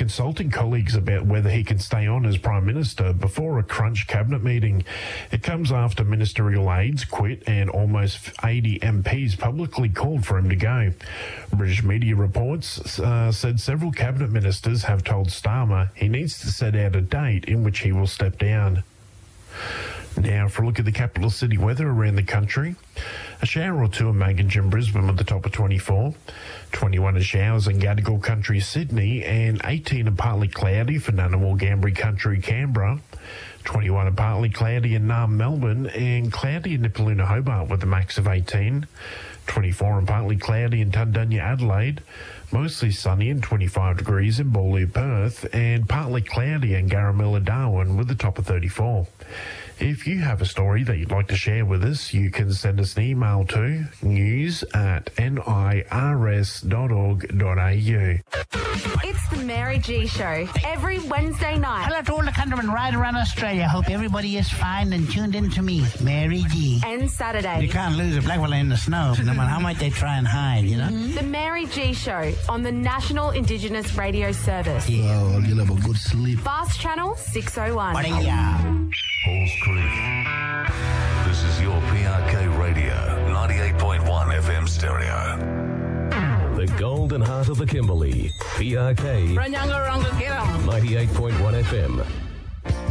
consulting colleagues about whether he can stay on as Prime Minister before a crunch cabinet meeting. It comes after ministerial aides quit and almost 80 MPs publicly called for him to go. British media reports said several cabinet ministers have told Starmer he needs to set out a date in which he will step down. Now for a look at the capital city weather around the country. A shower or two in Maginge and Brisbane with the top of 24. 21 in showers in Gadigal Country, Sydney, and 18 and partly cloudy for Ngunnawal, Gambri Country, Canberra. 21 and partly cloudy in Naarm, Melbourne, and cloudy in Nipaluna, Hobart with a max of 18. 24 and partly cloudy in Tundunya, Adelaide. Mostly sunny and 25 degrees in Beaulieu, Perth, and partly cloudy in Garamilla, Darwin with a top of 34. If you have a story that you'd like to share with us, you can send us an email to news@nirs.org.au. It's the Mary G Show every Wednesday night. Hello to all the countrymen right around Australia. Hope everybody is fine and tuned in to me, Mary G. And Saturday. You can't lose a black fella in the snow, no matter how much they try and hide, you know? The Mary G Show on the National Indigenous Radio Service. Yeah. Oh, you'll have a good sleep. Fast Channel 601. Halls Creek. This is your PRK Radio, 98.1 FM stereo. The golden heart of the Kimberley, PRK, 98.1 FM.